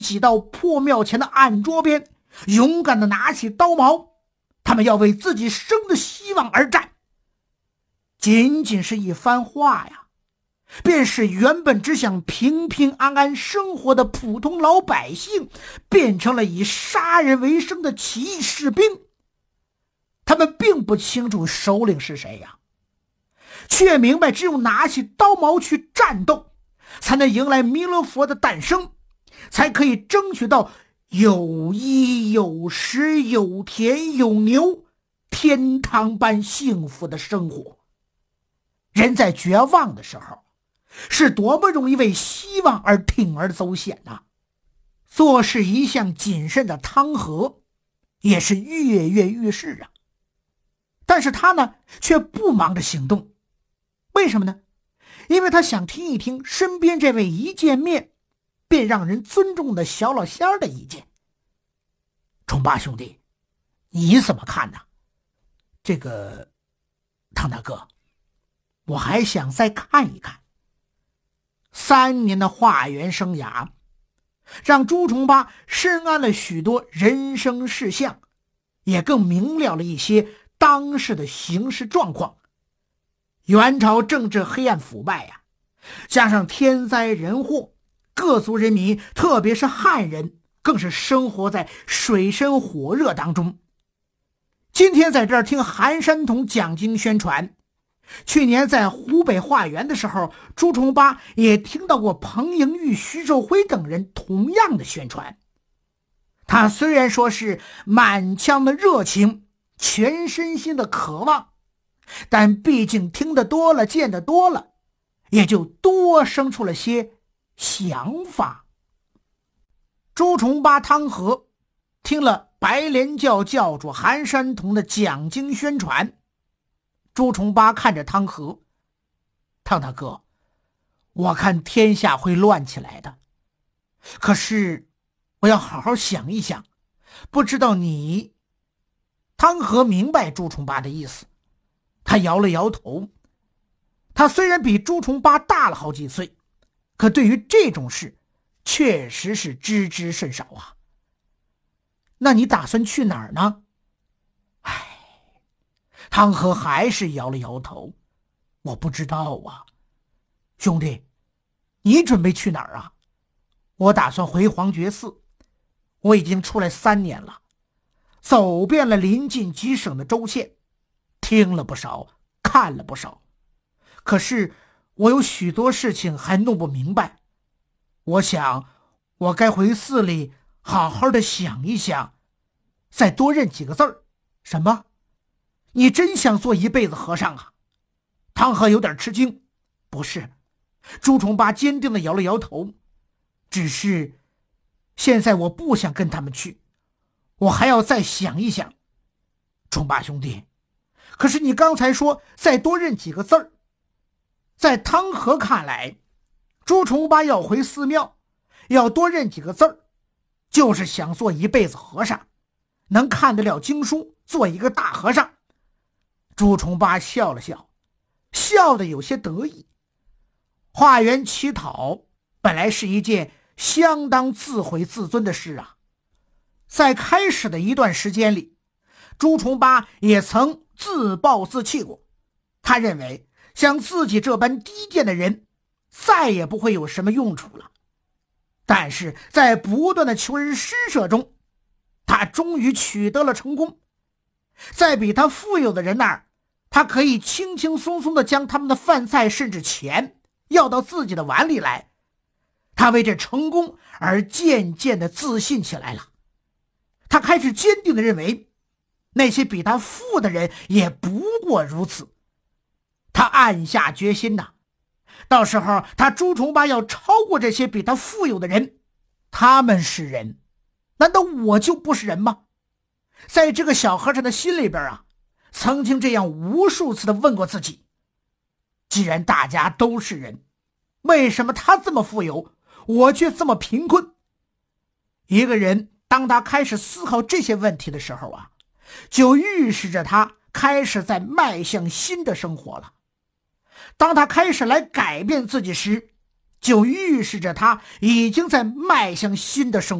挤到破庙前的案桌边，勇敢地拿起刀矛，他们要为自己生的希望而战。仅仅是一番话呀，便是原本只想平平安安生活的普通老百姓，变成了以杀人为生的起义士兵。他们并不清楚首领是谁呀，却明白只有拿起刀矛去战斗，才能迎来弥勒佛的诞生，才可以争取到有衣有食有田有牛，天堂般幸福的生活。人在绝望的时候，是多么容易为希望而铤而走险呐！做事一向谨慎的汤和也是跃跃欲试啊。但是他呢，却不忙着行动。为什么呢？因为他想听一听身边这位一见面便让人尊重的小老仙儿的意见。崇八兄弟，你怎么看呢？这个汤大哥，我还想再看一看。3年的化缘生涯，让朱重八深谙了许多人生事项，也更明了了一些当时的形势状况。元朝政治黑暗腐败呀，加上天灾人祸，各族人民，特别是汉人，更是生活在水深火热当中。今天在这儿听韩山童讲经宣传，去年在湖北化缘的时候，朱重八也听到过彭莹玉、徐寿辉等人同样的宣传。他虽然说是满腔的热情，全身心的渴望，但毕竟听得多了，见得多了，也就多生出了些想法。朱重八、汤和听了白莲教教主韩山童的讲经宣传，朱重八看着汤和，汤大哥，我看天下会乱起来的，可是我要好好想一想，不知道你。汤和明白朱重八的意思，他摇了摇头。他虽然比朱重八大了好几岁，可对于这种事确实是知之甚少啊。那你打算去哪儿呢？汤和还是摇了摇头，我不知道啊。兄弟，你准备去哪儿啊？我打算回黄觉寺，我已经出来3年了，走遍了邻近几省的州县，听了不少，看了不少，可是我有许多事情还弄不明白。我想我该回寺里好好的想一想，再多认几个字儿。什么？你真想做一辈子和尚啊？汤和有点吃惊。不是。朱重八坚定地摇了摇头，只是现在我不想跟他们去，我还要再想一想。重八兄弟，可是你刚才说再多认几个字儿。在汤和看来，朱重八要回寺庙，要多认几个字儿，就是想做一辈子和尚，能看得了经书，做一个大和尚。朱重八笑了笑，笑得有些得意。化缘乞讨本来是一件相当自毁自尊的事啊。在开始的一段时间里，朱重八也曾自暴自弃过。他认为像自己这般低贱的人再也不会有什么用处了。但是在不断的求人施舍中，他终于取得了成功。在比他富有的人那儿，他可以轻轻松松地将他们的饭菜甚至钱要到自己的碗里来。他为这成功而渐渐地自信起来了。他开始坚定地认为，那些比他富的人也不过如此。他暗下决心呐，到时候他朱重八要超过这些比他富有的人。他们是人，难道我就不是人吗？在这个小和尚的心里边啊，曾经这样无数次的问过自己，既然大家都是人，为什么他这么富有，我却这么贫困？一个人当他开始思考这些问题的时候啊，就预示着他开始在迈向新的生活了。当他开始来改变自己时， 就预示着他已经在迈向新的生